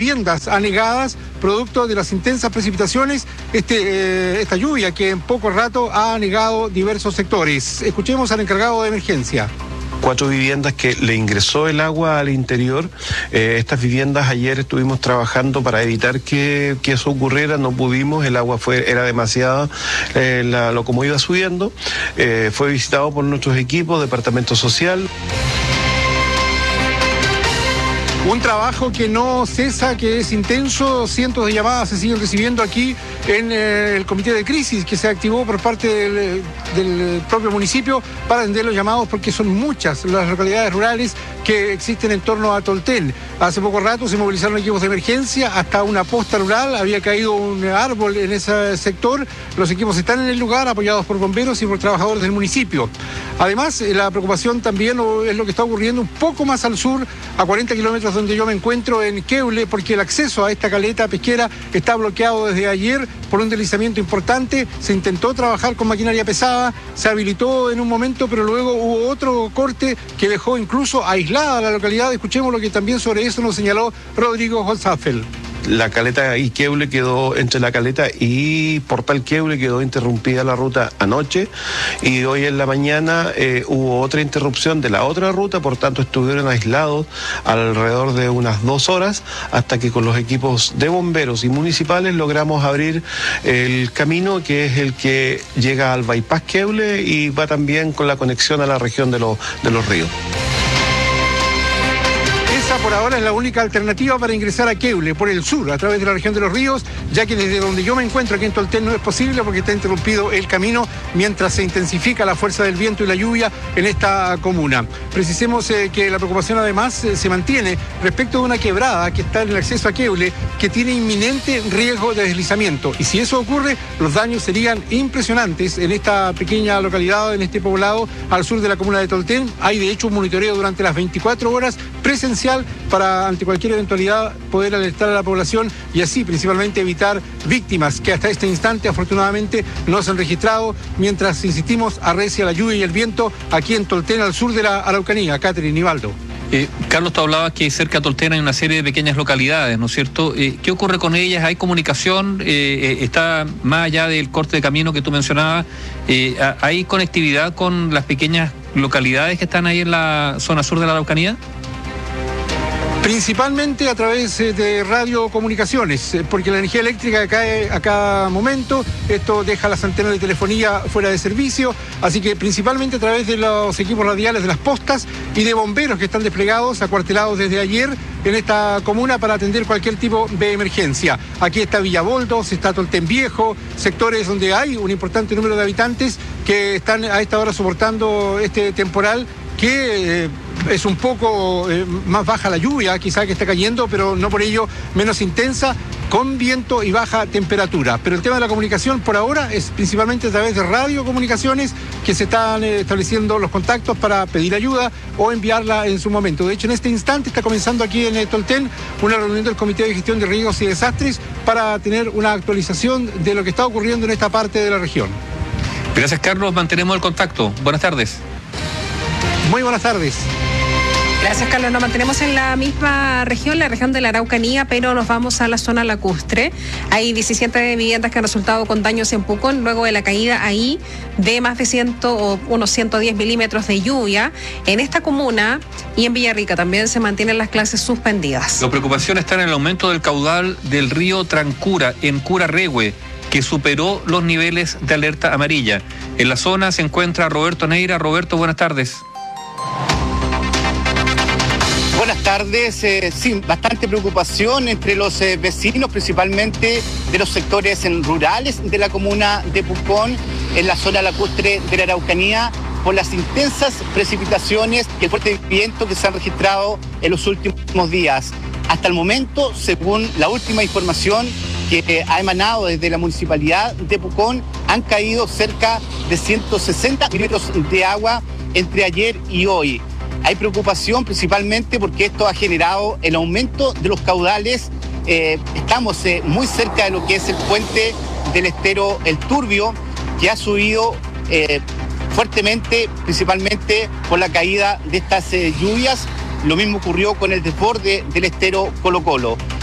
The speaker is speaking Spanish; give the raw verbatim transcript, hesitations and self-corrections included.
viviendas anegadas, producto de las intensas precipitaciones, este, eh, esta lluvia que en poco rato ha anegado diversos sectores. Escuchemos al encargado de emergencia. Cuatro viviendas que le ingresó el agua al interior. Eh, estas viviendas ayer estuvimos trabajando para evitar que, que eso ocurriera, no pudimos, el agua fue era demasiada, eh, la, lo como iba subiendo. Eh, fue visitado por nuestros equipos, Departamento Social. Un trabajo que no cesa, que es intenso. Cientos de llamadas se siguen recibiendo aquí en eh, el comité de crisis que se activó por parte del, del propio municipio para atender los llamados, porque son muchas las localidades rurales que existen en torno a Tolten. Hace poco rato se movilizaron equipos de emergencia hasta una posta rural, había caído un árbol en ese sector. Los equipos están en el lugar apoyados por bomberos y por trabajadores del municipio. Además, la preocupación también es lo que está ocurriendo un poco más al sur, a cuarenta kilómetros donde yo me encuentro, en Queule, porque el acceso a esta caleta pesquera está bloqueado desde ayer por un deslizamiento importante. Se intentó trabajar con maquinaria pesada, se habilitó en un momento, pero luego hubo otro corte que dejó incluso aislada la localidad. Escuchemos lo que también sobre eso nos señaló Rodrigo Holzapfel. La caleta y Queule quedó, entre la caleta y Portal Queule quedó interrumpida la ruta anoche, y hoy en la mañana eh, hubo otra interrupción de la otra ruta, por tanto estuvieron aislados alrededor de unas dos horas hasta que con los equipos de bomberos y municipales logramos abrir el camino, que es el que llega al bypass Queule y va también con la conexión a la región de, los de los ríos. Por ahora es la única alternativa para ingresar a Queule por el sur, a través de la región de los ríos, ya que desde donde yo me encuentro aquí en Tolten no es posible porque está interrumpido el camino mientras se intensifica la fuerza del viento y la lluvia en esta comuna. Precisemos eh, que la preocupación además eh, se mantiene respecto de una quebrada que está en el acceso a Queule, que tiene inminente riesgo de deslizamiento, y si eso ocurre, los daños serían impresionantes en esta pequeña localidad, en este poblado al sur de la comuna de Tolten. Hay de hecho un monitoreo durante las veinticuatro horas presencial para, ante cualquier eventualidad, poder alertar a la población y así principalmente evitar víctimas que hasta este instante afortunadamente no se han registrado, mientras insistimos arrecia la lluvia y el viento aquí en Tolten, al sur de la Araucanía. Catherine, Nivaldo. Eh, Carlos, tú hablabas que cerca de Tolten hay una serie de pequeñas localidades, ¿no es cierto? Eh, ¿Qué ocurre con ellas? ¿Hay comunicación? Eh, ¿Está más allá del corte de camino que tú mencionabas? Eh, ¿Hay conectividad con las pequeñas localidades que están ahí en la zona sur de la Araucanía? Principalmente a través de radiocomunicaciones, porque la energía eléctrica cae a cada momento, esto deja las antenas de telefonía fuera de servicio, así que principalmente a través de los equipos radiales de las postas y de bomberos que están desplegados, acuartelados desde ayer en esta comuna para atender cualquier tipo de emergencia. Aquí está Villaboldos, está Tolten Viejo, sectores donde hay un importante número de habitantes que están a esta hora soportando este temporal, que eh, es un poco eh, más baja la lluvia, quizá que está cayendo, pero no por ello menos intensa, con viento y baja temperatura. Pero el tema de la comunicación por ahora es principalmente a través de radiocomunicaciones, que se están eh, estableciendo los contactos para pedir ayuda o enviarla en su momento. De hecho, en este instante está comenzando aquí en eh, Tolten una reunión del Comité de Gestión de Riesgos y Desastres para tener una actualización de lo que está ocurriendo en esta parte de la región. Gracias, Carlos. Mantenemos el contacto. Buenas tardes. Muy buenas tardes. Gracias, Carlos. Nos mantenemos en la misma región, la región de la Araucanía, pero nos vamos a la zona lacustre. Hay diecisiete viviendas que han resultado con daños en Pucón luego de la caída ahí de más de cien o unos ciento diez milímetros de lluvia. En esta comuna y en Villarrica también se mantienen las clases suspendidas. La preocupación está en el aumento del caudal del río Trancura en Curarrehue, que superó los niveles de alerta amarilla. En la zona se encuentra Roberto Neira. Roberto, buenas tardes. Buenas tardes. Eh, sí, bastante preocupación entre los eh, vecinos, principalmente de los sectores en rurales de la comuna de Pucón, en la zona lacustre de la Araucanía, por las intensas precipitaciones y el fuerte viento que se han registrado en los últimos días. Hasta el momento, según la última información que eh, ha emanado desde la municipalidad de Pucón, han caído cerca de ciento sesenta milímetros de agua entre ayer y hoy. Hay preocupación principalmente porque esto ha generado el aumento de los caudales. Eh, estamos eh, muy cerca de lo que es el puente del estero El Turbio, que ha subido eh, fuertemente, principalmente por la caída de estas eh, lluvias. Lo mismo ocurrió con el desborde del estero Colo Colo.